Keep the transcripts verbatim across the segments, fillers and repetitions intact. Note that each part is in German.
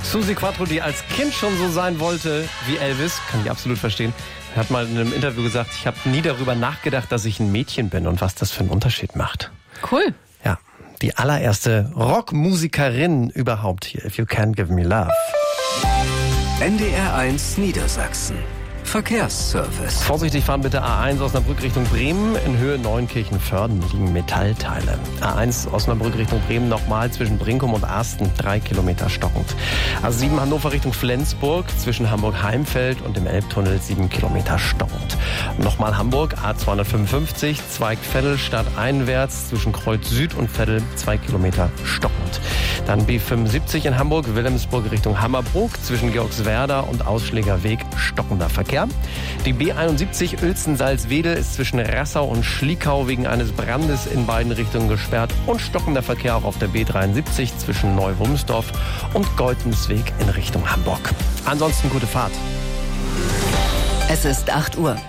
Susi Quattro, die als Kind schon so sein wollte wie Elvis, kann ich absolut verstehen, hat mal in einem Interview gesagt, ich habe nie darüber nachgedacht, dass ich ein Mädchen bin und was das für einen Unterschied macht. Cool. Ja, die allererste Rockmusikerin überhaupt hier, If You Can't Give Me Love. N D R eins Niedersachsen. Verkehrsservice. Vorsichtig fahren bitte A eins Osnabrück Richtung Bremen. In Höhe Neunkirchen-Vörden liegen Metallteile. A eins Osnabrück Richtung Bremen nochmal zwischen Brinkum und Arsten, drei Kilometer stockend. A sieben Hannover Richtung Flensburg zwischen Hamburg-Heimfeld und dem Elbtunnel, sieben Kilometer stockend. Nochmal Hamburg, A zweihundertfünfundfünfzig, Zweig Veddel stadteinwärts zwischen Kreuz Süd und Veddel, zwei Kilometer stockend. Dann B fünfundsiebzig in Hamburg, Wilhelmsburg Richtung Hammerbrook zwischen Georgswerda und Ausschlägerweg, stockender Verkehr. Die B einundsiebzig Uelzen-Salzwedel ist zwischen Rassau und Schliekau wegen eines Brandes in beiden Richtungen gesperrt und stockender Verkehr auch auf der B dreiundsiebzig zwischen Neu-Wumsdorf und Geutensweg in Richtung Hamburg. Ansonsten gute Fahrt. Es ist acht Uhr.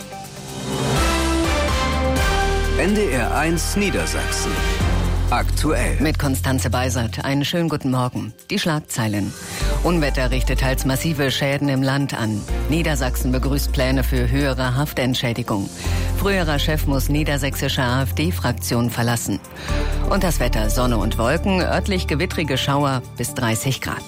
N D R eins Niedersachsen. Aktuell. Mit Konstanze Beisert. Einen schönen guten Morgen. Die Schlagzeilen. Unwetter richtet teils massive Schäden im Land an. Niedersachsen begrüßt Pläne für höhere Haftentschädigung. Früherer Chef muss niedersächsische AfD-Fraktion verlassen. Und das Wetter: Sonne und Wolken, örtlich gewittrige Schauer bis dreißig Grad.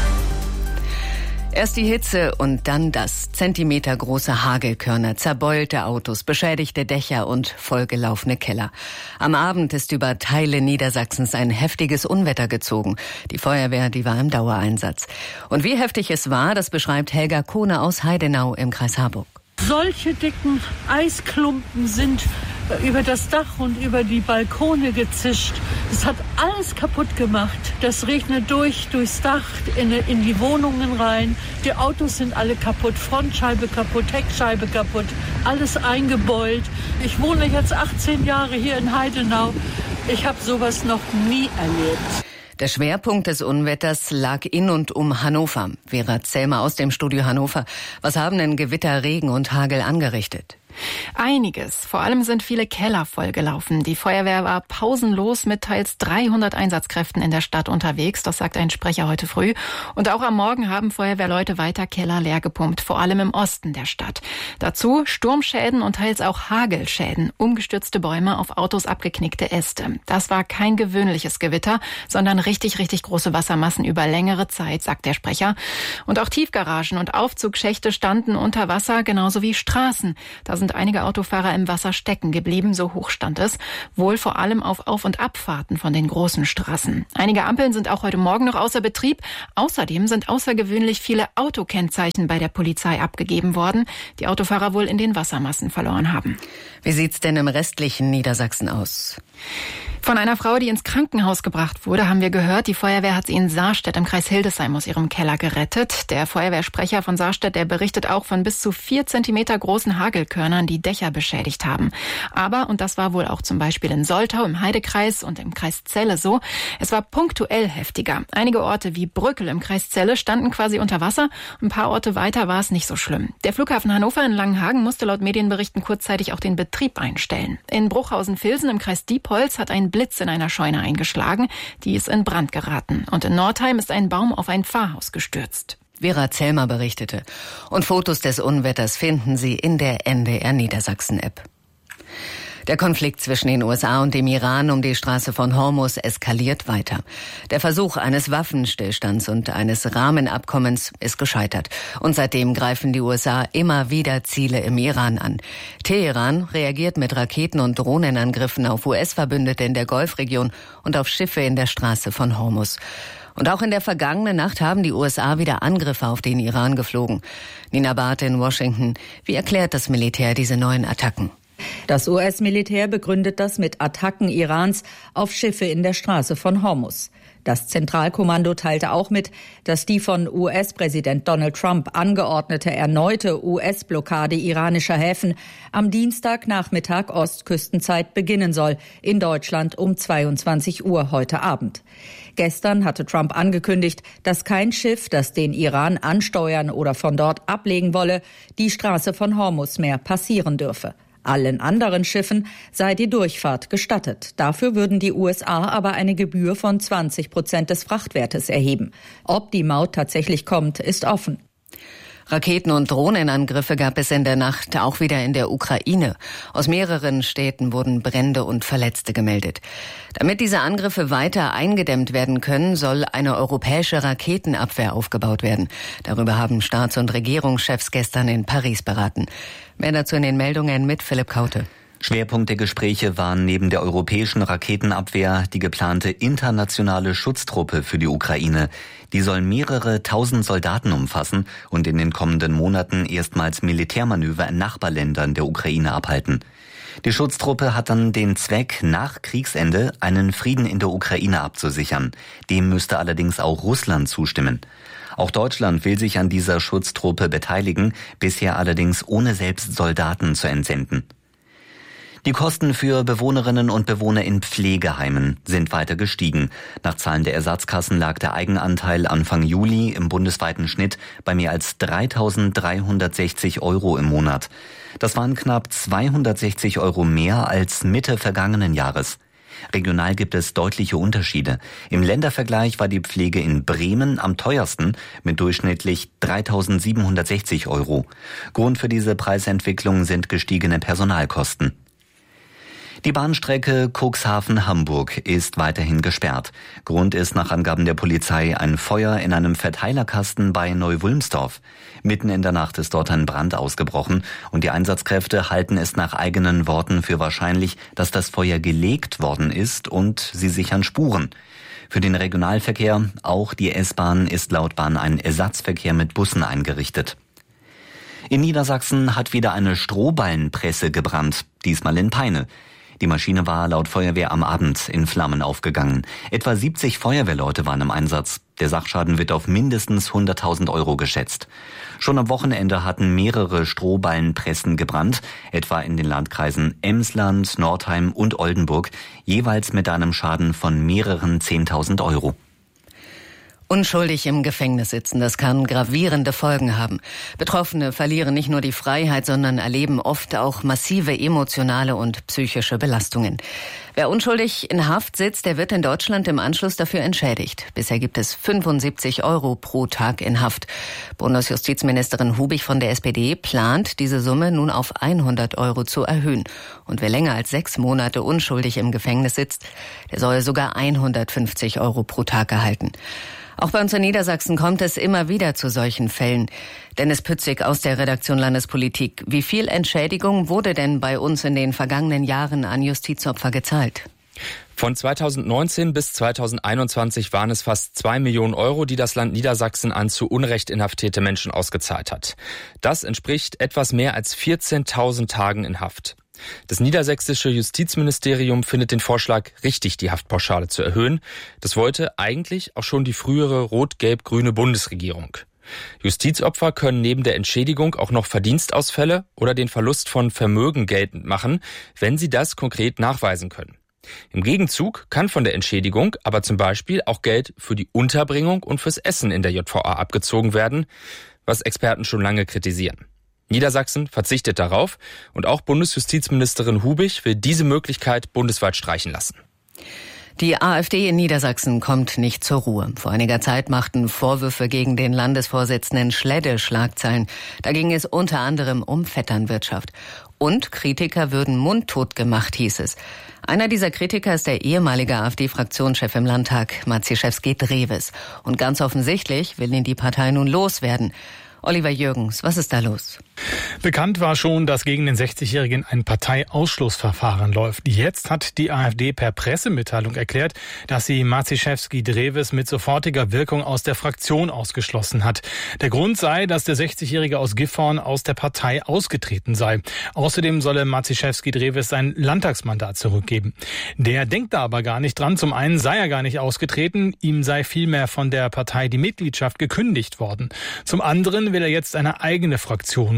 Erst die Hitze und dann das. Zentimetergroße Hagelkörner, zerbeulte Autos, beschädigte Dächer und vollgelaufene Keller. Am Abend ist über Teile Niedersachsens ein heftiges Unwetter gezogen. Die Feuerwehr, die war im Dauereinsatz. Und wie heftig es war, das beschreibt Helga Kohne aus Heidenau im Kreis Harburg. Solche dicken Eisklumpen sind über das Dach und über die Balkone gezischt. Es hat alles kaputt gemacht. Das regnet durch, durchs Dach, in, in die Wohnungen rein. Die Autos sind alle kaputt, Frontscheibe kaputt, Heckscheibe kaputt, alles eingebeult. Ich wohne jetzt achtzehn Jahre hier in Heidenau. Ich habe sowas noch nie erlebt. Der Schwerpunkt des Unwetters lag in und um Hannover. Vera Zellmer aus dem Studio Hannover. Was haben denn Gewitter, Regen und Hagel angerichtet? Einiges. Vor allem sind viele Keller vollgelaufen. Die Feuerwehr war pausenlos mit teils dreihundert Einsatzkräften in der Stadt unterwegs. Das sagt ein Sprecher heute früh. Und auch am Morgen haben Feuerwehrleute weiter Keller leer gepumpt, vor allem im Osten der Stadt. Dazu Sturmschäden und teils auch Hagelschäden, umgestürzte Bäume, auf Autos abgeknickte Äste. Das war kein gewöhnliches Gewitter, sondern richtig, richtig große Wassermassen über längere Zeit, sagt der Sprecher. Und auch Tiefgaragen und Aufzugschächte standen unter Wasser, genauso wie Straßen. Da sind einige Autofahrer im Wasser stecken geblieben, so hoch stand es. Wohl vor allem auf Auf- und Abfahrten von den großen Straßen. Einige Ampeln sind auch heute Morgen noch außer Betrieb. Außerdem sind außergewöhnlich viele Autokennzeichen bei der Polizei abgegeben worden, die Autofahrer wohl in den Wassermassen verloren haben. Wie sieht's denn im restlichen Niedersachsen aus? Von einer Frau, die ins Krankenhaus gebracht wurde, haben wir gehört, die Feuerwehr hat sie in Sarstedt im Kreis Hildesheim aus ihrem Keller gerettet. Der Feuerwehrsprecher von Sarstedt, der berichtet auch von bis zu vier Zentimeter großen Hagelkörnern, die Dächer beschädigt haben. Aber, und das war wohl auch zum Beispiel in Soltau im Heidekreis und im Kreis Celle so, es war punktuell heftiger. Einige Orte wie Brückel im Kreis Celle standen quasi unter Wasser. Ein paar Orte weiter war es nicht so schlimm. Der Flughafen Hannover in Langenhagen musste laut Medienberichten kurzzeitig auch den Betrieb einstellen. In Bruchhausen-Vilsen im Kreis Diepholz hat ein Blitz in einer Scheune eingeschlagen, die ist in Brand geraten. Und in Nordheim ist ein Baum auf ein Pfarrhaus gestürzt. Vera Zellmer berichtete. Und Fotos des Unwetters finden Sie in der N D R Niedersachsen-App. Der Konflikt zwischen den U S A und dem Iran um die Straße von Hormuz eskaliert weiter. Der Versuch eines Waffenstillstands und eines Rahmenabkommens ist gescheitert. Und seitdem greifen die U S A immer wieder Ziele im Iran an. Teheran reagiert mit Raketen- und Drohnenangriffen auf U S-Verbündete in der Golfregion und auf Schiffe in der Straße von Hormuz. Und auch in der vergangenen Nacht haben die U S A wieder Angriffe auf den Iran geflogen. Nina Barth in Washington. Wie erklärt das Militär diese neuen Attacken? Das U S-Militär begründet das mit Attacken Irans auf Schiffe in der Straße von Hormuz. Das Zentralkommando teilte auch mit, dass die von U S-Präsident Donald Trump angeordnete erneute U S-Blockade iranischer Häfen am Dienstagnachmittag Ostküstenzeit beginnen soll, in Deutschland um zweiundzwanzig Uhr heute Abend. Gestern hatte Trump angekündigt, dass kein Schiff, das den Iran ansteuern oder von dort ablegen wolle, die Straße von Hormuz mehr passieren dürfe. Allen anderen Schiffen sei die Durchfahrt gestattet. Dafür würden die U S A aber eine Gebühr von zwanzig Prozent des Frachtwertes erheben. Ob die Maut tatsächlich kommt, ist offen. Raketen- und Drohnenangriffe gab es in der Nacht auch wieder in der Ukraine. Aus mehreren Städten wurden Brände und Verletzte gemeldet. Damit diese Angriffe weiter eingedämmt werden können, soll eine europäische Raketenabwehr aufgebaut werden. Darüber haben Staats- und Regierungschefs gestern in Paris beraten. Mehr dazu in den Meldungen mit Philipp Kaute. Schwerpunkt der Gespräche waren neben der europäischen Raketenabwehr die geplante internationale Schutztruppe für die Ukraine. Die soll mehrere tausend Soldaten umfassen und in den kommenden Monaten erstmals Militärmanöver in Nachbarländern der Ukraine abhalten. Die Schutztruppe hat dann den Zweck, nach Kriegsende einen Frieden in der Ukraine abzusichern. Dem müsste allerdings auch Russland zustimmen. Auch Deutschland will sich an dieser Schutztruppe beteiligen, bisher allerdings ohne selbst Soldaten zu entsenden. Die Kosten für Bewohnerinnen und Bewohner in Pflegeheimen sind weiter gestiegen. Nach Zahlen der Ersatzkassen lag der Eigenanteil Anfang Juli im bundesweiten Schnitt bei mehr als dreitausenddreihundertsechzig Euro im Monat. Das waren knapp zweihundertsechzig Euro mehr als Mitte vergangenen Jahres. Regional gibt es deutliche Unterschiede. Im Ländervergleich war die Pflege in Bremen am teuersten mit durchschnittlich dreitausendsiebenhundertsechzig Euro. Grund für diese Preisentwicklung sind gestiegene Personalkosten. Die Bahnstrecke Cuxhaven-Hamburg ist weiterhin gesperrt. Grund ist nach Angaben der Polizei ein Feuer in einem Verteilerkasten bei Neu-Wulmstorf. Mitten in der Nacht ist dort ein Brand ausgebrochen und die Einsatzkräfte halten es nach eigenen Worten für wahrscheinlich, dass das Feuer gelegt worden ist und sie sichern Spuren. Für den Regionalverkehr, auch die S-Bahn, ist laut Bahn ein Ersatzverkehr mit Bussen eingerichtet. In Niedersachsen hat wieder eine Strohballenpresse gebrannt, diesmal in Peine. Die Maschine war laut Feuerwehr am Abend in Flammen aufgegangen. Etwa siebzig Feuerwehrleute waren im Einsatz. Der Sachschaden wird auf mindestens hunderttausend Euro geschätzt. Schon am Wochenende hatten mehrere Strohballenpressen gebrannt, etwa in den Landkreisen Emsland, Nordheim und Oldenburg, jeweils mit einem Schaden von mehreren zehntausend Euro. Unschuldig im Gefängnis sitzen, das kann gravierende Folgen haben. Betroffene verlieren nicht nur die Freiheit, sondern erleben oft auch massive emotionale und psychische Belastungen. Wer unschuldig in Haft sitzt, der wird in Deutschland im Anschluss dafür entschädigt. Bisher gibt es fünfundsiebzig Euro pro Tag in Haft. Bundesjustizministerin Hubig von der S P D plant, diese Summe nun auf hundert Euro zu erhöhen. Und wer länger als sechs Monate unschuldig im Gefängnis sitzt, der soll sogar hundertfünfzig Euro pro Tag erhalten. Auch bei uns in Niedersachsen kommt es immer wieder zu solchen Fällen. Dennis Pützig aus der Redaktion Landespolitik. Wie viel Entschädigung wurde denn bei uns in den vergangenen Jahren an Justizopfer gezahlt? Von zweitausendneunzehn bis zweitausendeinundzwanzig waren es fast zwei Millionen Euro, die das Land Niedersachsen an zu Unrecht inhaftierte Menschen ausgezahlt hat. Das entspricht etwas mehr als vierzehntausend Tagen in Haft. Das niedersächsische Justizministerium findet den Vorschlag richtig, die Haftpauschale zu erhöhen. Das wollte eigentlich auch schon die frühere rot-gelb-grüne Bundesregierung. Justizopfer können neben der Entschädigung auch noch Verdienstausfälle oder den Verlust von Vermögen geltend machen, wenn sie das konkret nachweisen können. Im Gegenzug kann von der Entschädigung aber zum Beispiel auch Geld für die Unterbringung und fürs Essen in der J V A abgezogen werden, was Experten schon lange kritisieren. Niedersachsen verzichtet darauf und auch Bundesjustizministerin Hubig will diese Möglichkeit bundesweit streichen lassen. Die AfD in Niedersachsen kommt nicht zur Ruhe. Vor einiger Zeit machten Vorwürfe gegen den Landesvorsitzenden Schledde Schlagzeilen. Da ging es unter anderem um Vetternwirtschaft. Und Kritiker würden mundtot gemacht, hieß es. Einer dieser Kritiker ist der ehemalige AfD-Fraktionschef im Landtag, Maciejewski-Drewes. Und ganz offensichtlich will ihn die Partei nun loswerden. Oliver Jürgens, was ist da los? Bekannt war schon, dass gegen den sechzigjährigen ein Parteiausschlussverfahren läuft. Jetzt hat die AfD per Pressemitteilung erklärt, dass sie Maciejewski-Drewes mit sofortiger Wirkung aus der Fraktion ausgeschlossen hat. Der Grund sei, dass der sechzigjährige aus Gifhorn aus der Partei ausgetreten sei. Außerdem solle Maciejewski-Drewes sein Landtagsmandat zurückgeben. Der denkt da aber gar nicht dran. Zum einen sei er gar nicht ausgetreten, ihm sei vielmehr von der Partei die Mitgliedschaft gekündigt worden. Zum anderen will er jetzt eine eigene Fraktion gründen.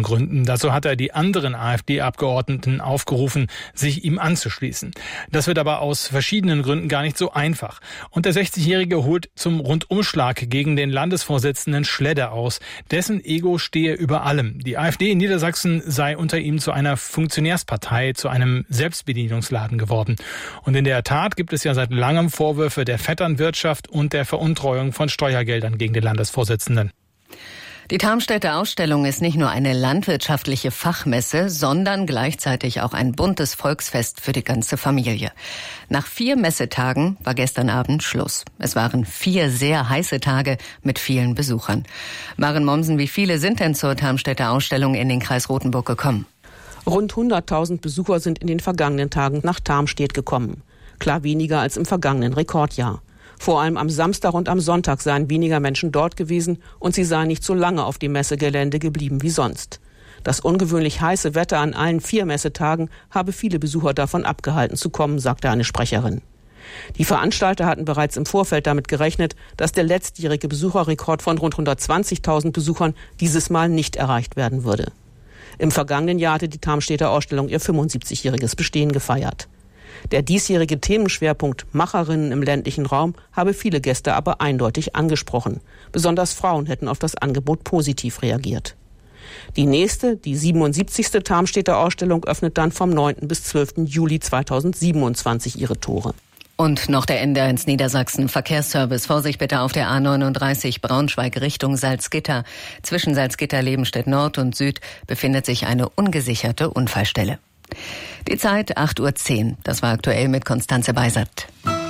Gründen. Dazu hat er die anderen AfD-Abgeordneten aufgerufen, sich ihm anzuschließen. Das wird aber aus verschiedenen Gründen gar nicht so einfach. Und der sechzigjährige holt zum Rundumschlag gegen den Landesvorsitzenden Schledder aus. Dessen Ego stehe über allem. Die AfD in Niedersachsen sei unter ihm zu einer Funktionärspartei, zu einem Selbstbedienungsladen geworden. Und in der Tat gibt es ja seit langem Vorwürfe der Vetternwirtschaft und der Veruntreuung von Steuergeldern gegen den Landesvorsitzenden. Die Tarmstädter Ausstellung ist nicht nur eine landwirtschaftliche Fachmesse, sondern gleichzeitig auch ein buntes Volksfest für die ganze Familie. Nach vier Messetagen war gestern Abend Schluss. Es waren vier sehr heiße Tage mit vielen Besuchern. Maren Mommsen, wie viele sind denn zur Tarmstädter Ausstellung in den Kreis Rothenburg gekommen? Rund hunderttausend Besucher sind in den vergangenen Tagen nach Tarmstedt gekommen. Klar weniger als im vergangenen Rekordjahr. Vor allem am Samstag und am Sonntag seien weniger Menschen dort gewesen und sie seien nicht so lange auf dem Messegelände geblieben wie sonst. Das ungewöhnlich heiße Wetter an allen vier Messetagen habe viele Besucher davon abgehalten zu kommen, sagte eine Sprecherin. Die Veranstalter hatten bereits im Vorfeld damit gerechnet, dass der letztjährige Besucherrekord von rund hundertzwanzigtausend Besuchern dieses Mal nicht erreicht werden würde. Im vergangenen Jahr hatte die Tarmstädter Ausstellung ihr fünfundsiebzigjähriges Bestehen gefeiert. Der diesjährige Themenschwerpunkt Macherinnen im ländlichen Raum habe viele Gäste aber eindeutig angesprochen. Besonders Frauen hätten auf das Angebot positiv reagiert. Die nächste, die siebenundsiebzigste Tarmstädter Ausstellung öffnet dann vom neunten bis zwölften Juli zweitausendsiebenundzwanzig ihre Tore. Und noch der N D R eins Niedersachsen Verkehrsservice. Vorsicht bitte auf der A neununddreißig Braunschweig Richtung Salzgitter. Zwischen Salzgitter, Lebenstedt Nord und Süd befindet sich eine ungesicherte Unfallstelle. Die Zeit acht Uhr zehn. Das war aktuell mit Konstanze Beisert.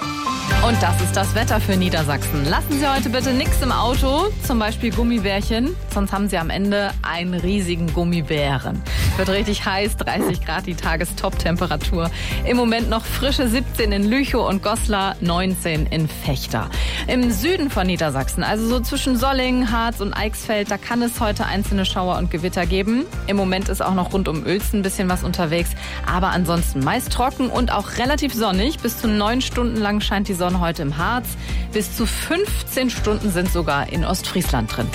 Und das ist das Wetter für Niedersachsen. Lassen Sie heute bitte nichts im Auto, zum Beispiel Gummibärchen, sonst haben Sie am Ende einen riesigen Gummibären. Wird richtig heiß, dreißig Grad die Tagestop-Temperatur. Im Moment noch frische siebzehn in Lüchow und Goslar, neunzehn in Vechta. Im Süden von Niedersachsen, also so zwischen Sollingen, Harz und Eichsfeld, da kann es heute einzelne Schauer und Gewitter geben. Im Moment ist auch noch rund um Uelzen ein bisschen was unterwegs, aber ansonsten meist trocken und auch relativ sonnig. Bis zu neun Stunden lang scheint die Sonne heute im Harz. Bis zu fünfzehn Stunden sind sogar in Ostfriesland drin.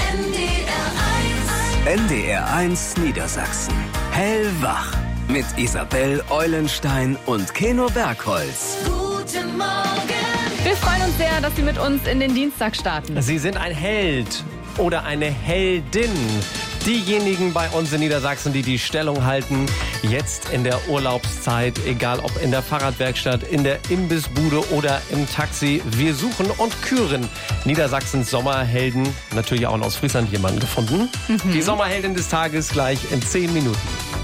N D R eins Niedersachsen. Hellwach. Mit Isabel Eulenstein und Keno Bergholz. Guten Morgen. Wir freuen uns sehr, dass Sie mit uns in den Dienstag starten. Sie sind ein Held oder eine Heldin. Diejenigen bei uns in Niedersachsen, die die Stellung halten, jetzt in der Urlaubszeit, egal ob in der Fahrradwerkstatt, in der Imbissbude oder im Taxi. Wir suchen und küren Niedersachsens Sommerhelden. Natürlich auch in Ostfriesland jemanden gefunden. Mhm. Die Sommerheldin des Tages gleich in zehn Minuten.